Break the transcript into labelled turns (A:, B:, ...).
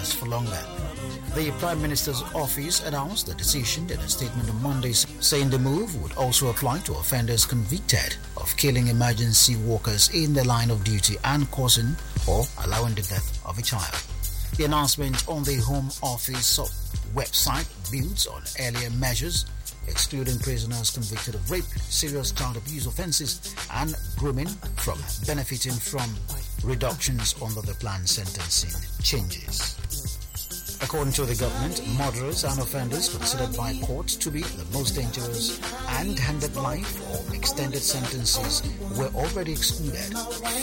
A: last for longer. The Prime Minister's office announced the decision in a statement on Monday, saying the move would also apply to offenders convicted of killing emergency workers in the line of duty and causing or allowing the death of a child. The announcement on the Home Office website builds on earlier measures, excluding prisoners convicted of rape, serious child abuse offences and grooming from benefiting from reductions under the planned sentencing changes. According to the government, murderers and offenders considered by courts to be the most dangerous and handed life or extended sentences were already excluded